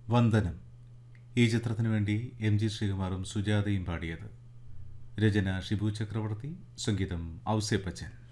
വന്ദനം. ഈ ചിത്രത്തിനു വേണ്ടി എം ജി ശ്രീകുമാറും സുജാതയും പാടിയത്. രചന ഷിബു ചക്രവർത്തി, സംഗീതം ഔസേപ്പച്ചൻ.